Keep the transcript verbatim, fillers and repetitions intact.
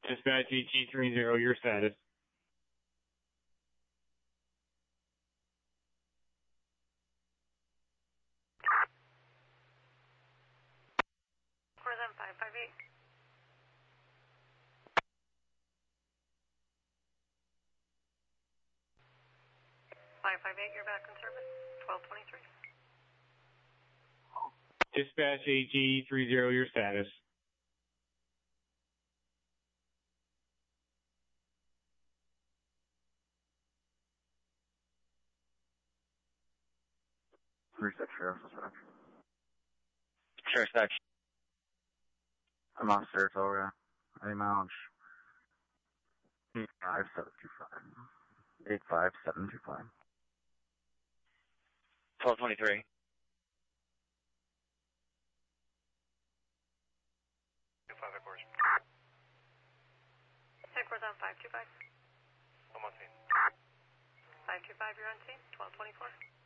Dispatch E G three zero, your status. Where's that five five eight? five five eight, you're back in service. twelve twenty-three. Dispatch A G three zero, your status. three six Sheriff's Dispatch. Sheriff's Dispatch. I'm on Saratoga. A Mount. eight five seven two five. eight five seven two five. twelve twenty-three. five, of course. Headquarters on five two five. I'm on scene. five two five, you're on scene. twelve twenty-four.